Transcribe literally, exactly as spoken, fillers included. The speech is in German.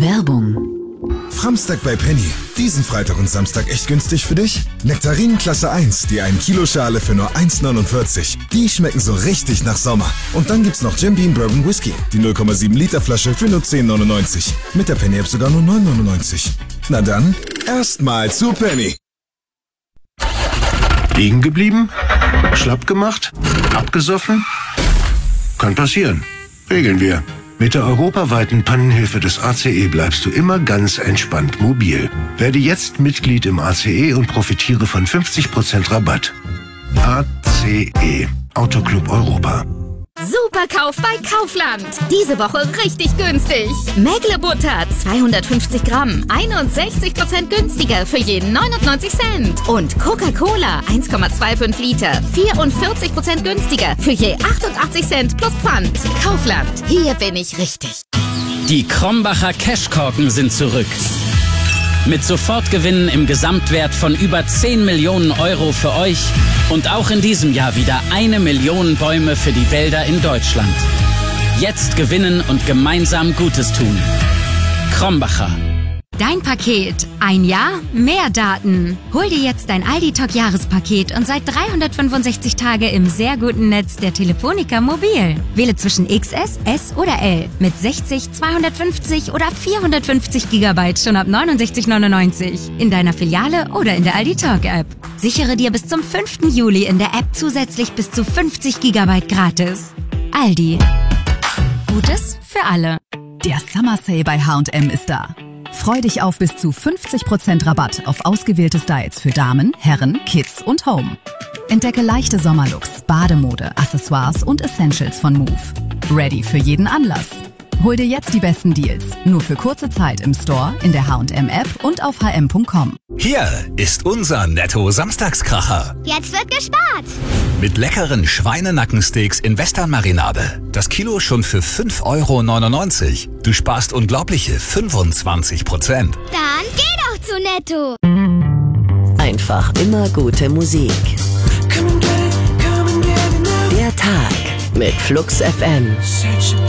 Werbung. Framstag bei Penny. Diesen Freitag und Samstag echt günstig für dich? Nektarinen Klasse eins, die ein Kilo Schale für nur eins neunundvierzig. Die schmecken so richtig nach Sommer. Und dann gibt's noch Jim Beam Bourbon Whisky. Die null Komma sieben Liter Flasche für nur zehn neunundneunzig. Mit der Penny App sogar nur neun neunundneunzig. Na dann, erstmal zu Penny. Liegen geblieben? Schlapp gemacht? Abgesoffen? Kann passieren. Regeln wir. Mit der europaweiten Pannenhilfe des A C E bleibst du immer ganz entspannt mobil. Werde jetzt Mitglied im A C E und profitiere von fünfzig Prozent Rabatt. A C E. Autoclub Europa. Superkauf bei Kaufland. Diese Woche richtig günstig. Mägle-Butter zweihundertfünfzig Gramm, einundsechzig Prozent günstiger für jeden neunundneunzig Cent. Und Coca-Cola eins Komma fünfundzwanzig Liter, vierundvierzig Prozent günstiger für je achtundachtzig Cent plus Pfand. Kaufland, hier bin ich richtig. Die Krombacher Cashkorken sind zurück. Mit Sofortgewinnen im Gesamtwert von über zehn Millionen Euro für euch und auch in diesem Jahr wieder eine Million Bäume für die Wälder in Deutschland. Jetzt gewinnen und gemeinsam Gutes tun. Krombacher. Dein Paket. Ein Jahr, mehr Daten. Hol dir jetzt dein Aldi-Talk-Jahrespaket und seit dreihundertfünfundsechzig Tage im sehr guten Netz der Telefonica Mobil. Wähle zwischen X S, S oder L mit sechzig, zweihundertfünfzig oder vierhundertfünfzig Gigabyte schon ab neunundsechzig neunundneunzig in deiner Filiale oder in der Aldi-Talk-App. Sichere dir bis zum fünften Juli in der App zusätzlich bis zu fünfzig Gigabyte gratis. Aldi. Gutes für alle. Der Summer Sale bei H und M ist da. Freu dich auf bis zu fünfzig Prozent Rabatt auf ausgewählte Styles für Damen, Herren, Kids und Home. Entdecke leichte Sommerlooks, Bademode, Accessoires und Essentials von Move. Ready für jeden Anlass. Hol dir jetzt die besten Deals. Nur für kurze Zeit im Store, in der H und M App und auf h m punkt com. Hier ist unser Netto-Samstagskracher. Jetzt wird gespart. Mit leckeren Schweinenackensteaks in Western-Marinade. Das Kilo schon für fünf Euro neunundneunzig. Du sparst unglaubliche fünfundzwanzig Prozent. Dann geh doch zu Netto. Einfach immer gute Musik. Der Tag mit Flux F M.